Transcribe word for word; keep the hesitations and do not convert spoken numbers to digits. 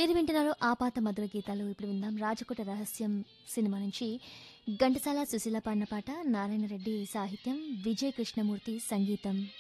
మీరు వింటున్నారు ఆపాత మధుర గీతాలు. ఇప్పుడు విందాం 'రాజకోట రహస్యం' సినిమా నుంచి ఘంటసాల సుశీల పాడిన పాట. నారాయణ రెడ్డి సాహిత్యం, విజయ్ కృష్ణమూర్తి సంగీతం.